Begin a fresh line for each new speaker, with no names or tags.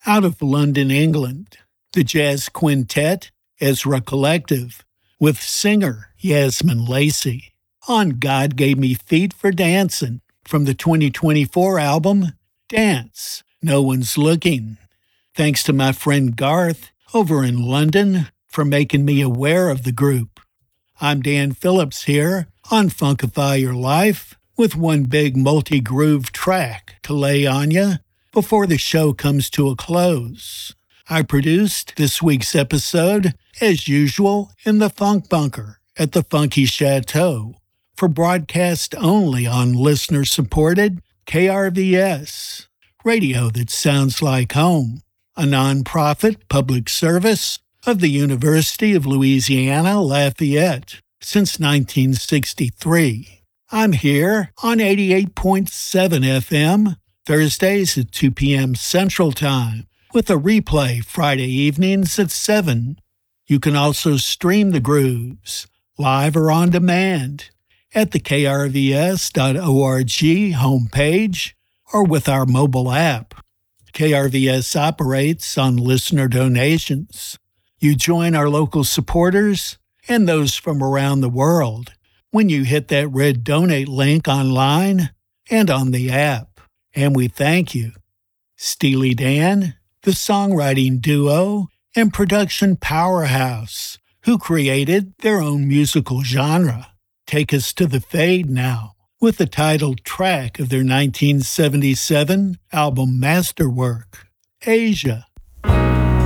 Out of London, England, the Jazz Quintet, Ezra Collective, with singer Yasmin Lacey, on God Gave Me Feet for Dancing, from the 2024 album, Dance, No One's Looking. Thanks to my friend Garth over in London for making me aware of the group. I'm Dan Phillips here on Funkify Your Life with one big multi-groove track to lay on ya before the show comes to a close. I produced this week's episode, as usual, in the Funk Bunker at the Funky Chateau for broadcast only on listener-supported KRVS, radio that sounds like home, a nonprofit public service of the University of Louisiana Lafayette since 1963. I'm here on 88.7 FM, Thursdays at 2 p.m. Central Time, with a replay Friday evenings at 7. You can also stream the grooves, live or on demand, at the krvs.org homepage or with our mobile app. KRVS operates on listener donations. You join our local supporters and those from around the world when you hit that red donate link online and on the app. And we thank you. Steely Dan, the songwriting duo and production powerhouse who created their own musical genre, take us to the fade now with the titled track of their 1977 album Masterwork, Asia.